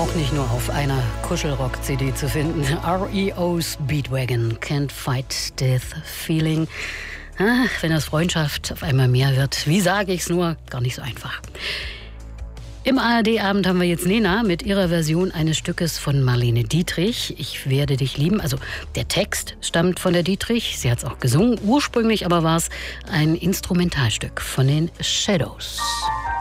auch nicht nur auf einer Kuschelrock-CD zu finden. REO Speedwagon, Can't Fight Death Feeling. Wenn das Freundschaft auf einmal mehr wird, wie sage ich's nur, gar nicht so einfach. Im ARD-Abend haben wir jetzt Nena mit ihrer Version eines Stückes von Marlene Dietrich. Ich werde dich lieben. Also der Text stammt von der Dietrich. Sie hat es auch gesungen. Ursprünglich aber war es ein Instrumentalstück von den Shadows.